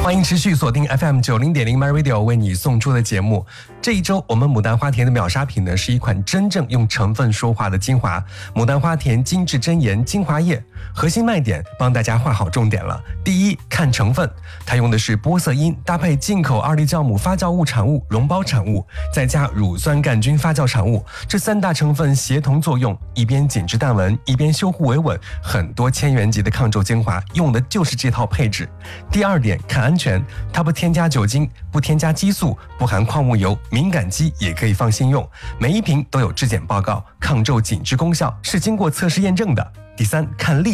欢迎持续锁定 FM90.0 MyRadio 为你送出的节目。这一周我们牡丹花田的秒杀品呢，是一款真正用成分说话的精华——牡丹花田精致真颜精华液。核心卖点帮大家画好重点了。第一，看成分，它用的是玻色因搭配进口2粒酵母发酵物产物、溶胞产物，再加乳酸杆菌发酵产物，这3大成分协同作用，一边紧致淡纹，一边修护维稳。很多千元级的抗皱精华用的就是这套配置。第二点，看安全，它不添加酒精，不添加激素，不含矿物油，敏感肌也可以放心用。每一瓶都有质检报告，抗皱紧致功效是经过测试验证的。第三，看力。